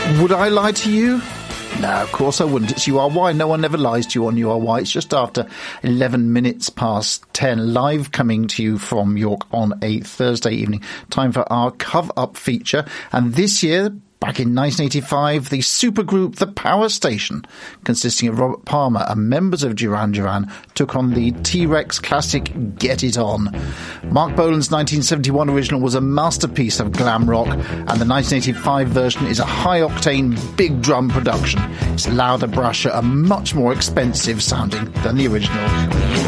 Would I lie to you? No, of course I wouldn't. It's You Are Why. No one ever lies to you on You Are Why. It's just after 11 minutes past 10, live coming to you from York on a Thursday evening. Time for our Cover Up feature. And this year, back in 1985, the supergroup The Power Station, consisting of Robert Palmer and members of Duran Duran, took on the T-Rex classic Get It On. Mark Bolan's 1971 original was a masterpiece of glam rock, and the 1985 version is a high-octane, big drum production. It's louder, brusher, and much more expensive sounding than the original.